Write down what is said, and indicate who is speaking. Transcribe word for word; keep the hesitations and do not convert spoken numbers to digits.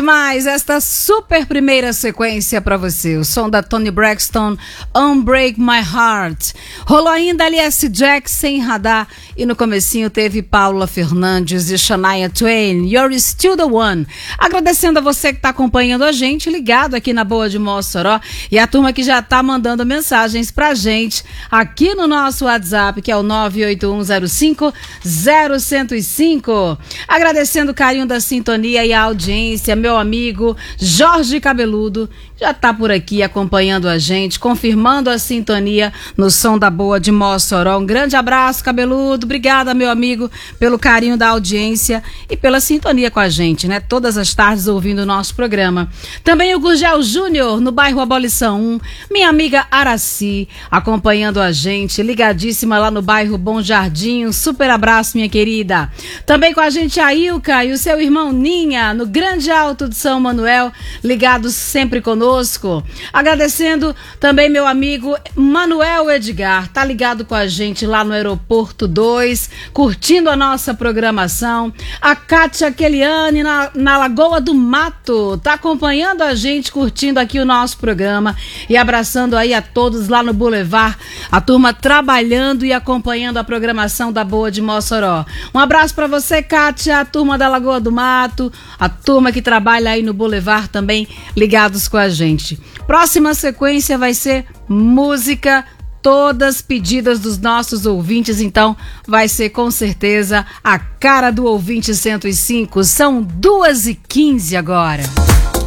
Speaker 1: demais esta super primeira sequência pra você. O som da Toni Braxton, Unbreak My Heart. Rolou ainda L S Jack Sem Radar. E no comecinho teve Paula Fernandes e Shania Twain, You're Still the One. Agradecendo a você que tá acompanhando a gente, ligado aqui na Boa de Mossoró. E a turma que já tá mandando mensagens pra gente aqui no nosso WhatsApp, que é o nove oito um zero cinco zero zero zero cinco. Agradecendo o carinho da sintonia e a audiência, meu amigo Jorge Cabeludo, já tá por aqui acompanhando a gente, confirmando a sintonia no som da Boa de Mossoró. Um grande abraço, Cabeludo. Obrigada, meu amigo, pelo carinho da audiência e pela sintonia com a gente, né? Todas as tardes ouvindo o nosso programa. Também o Gurgel Júnior, no bairro Abolição um. Minha amiga Araci, acompanhando a gente, ligadíssima lá no bairro Bom Jardim. Um super abraço, minha querida. Também com a gente a Ilka e o seu irmão Ninha, no Grande Alto de São Manuel, ligados sempre conosco. Agradecendo também meu amigo Manuel Edgar, tá ligado com a gente lá no Aeroporto dois, curtindo a nossa programação. A Kátia Keliane na, na Lagoa do Mato, tá acompanhando a gente, curtindo aqui o nosso programa e abraçando aí a todos lá no Boulevard, a turma trabalhando e acompanhando a programação da Boa de Mossoró. Um abraço pra você, Kátia, a turma da Lagoa do Mato, a turma que trabalha aí no Boulevard também ligados com a gente. Próxima sequência vai ser música, todas pedidas dos nossos ouvintes, então vai ser com certeza a cara do ouvinte cento e cinco. São duas e quinze agora.